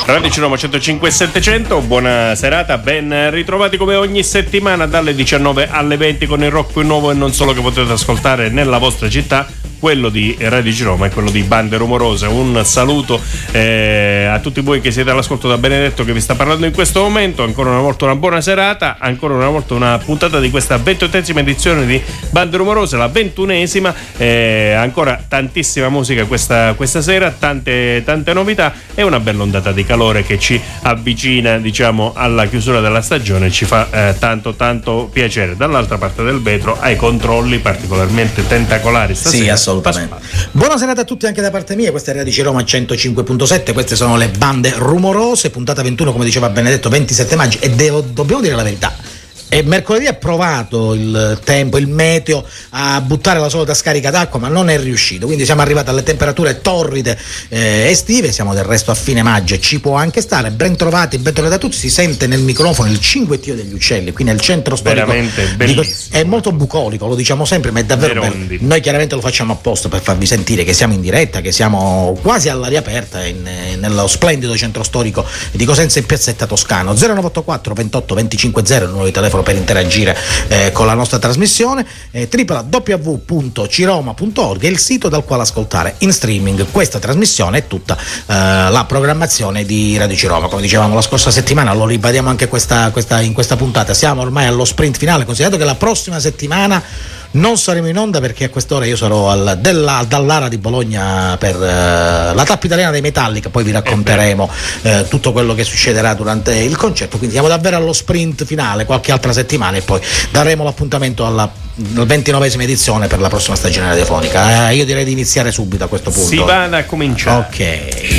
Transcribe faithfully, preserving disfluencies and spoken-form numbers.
Radio Roma centocinque e settecento, buona serata, ben ritrovati come ogni settimana dalle diciannove alle venti con il rock più nuovo e non solo che potete ascoltare nella vostra città, quello di Radio Roma e quello di Bande Rumorose. Un saluto eh, a tutti voi che siete all'ascolto, da Benedetto che vi sta parlando in questo momento. Ancora una volta una buona serata, ancora una volta una puntata di questa ventottesima edizione di Bande Rumorose, la ventunesima. Eh, ancora tantissima musica questa, questa sera, tante, tante novità e una bella ondata di calore che ci avvicina, diciamo, alla chiusura della stagione. Ci fa eh, tanto tanto piacere. Dall'altra parte del vetro ai controlli particolarmente tentacolari stasera. Sì, assolutamente. Buona serata a tutti anche da parte mia. Questa è Radio Roma centocinque virgola sette. Queste sono le Bande Rumorose, puntata ventuno, come diceva Benedetto, ventisette maggio. E devo, dobbiamo dire la verità, e mercoledì ha provato il tempo, il meteo, a buttare la solita scarica d'acqua, ma non è riuscito, quindi siamo arrivati alle temperature torride eh, estive. Siamo del resto a fine maggio e ci può anche stare. Ben trovati, ben trovati a tutti. Si sente nel microfono il cinguettio degli uccelli qui nel centro storico. Veramente bellissimo. È molto bucolico, lo diciamo sempre, ma è davvero bello. Noi chiaramente lo facciamo apposta per farvi sentire che siamo in diretta, che siamo quasi all'aria aperta in, nello splendido centro storico di Cosenza in piazzetta Toscano. Zero nove otto quattro ventotto venticinque zero il numero di telefono per interagire eh, con la nostra trasmissione. eh, w w w punto ciroma punto org è il sito dal quale ascoltare in streaming questa trasmissione e tutta eh, la programmazione di Radio Roma. Come dicevamo la scorsa settimana, lo ribadiamo anche questa, questa, in questa puntata, siamo ormai allo sprint finale, considerato che la prossima settimana non saremo in onda perché a quest'ora io sarò al, della, dall'Ara di Bologna per uh, la tappa italiana dei Metallica, poi vi racconteremo uh, tutto quello che succederà durante il concerto, quindi siamo davvero allo sprint finale, qualche altra settimana e poi daremo l'appuntamento alla ventinovesima edizione per la prossima stagione radiofonica. Uh, io direi di iniziare subito a questo punto. Si va a cominciare. Ok.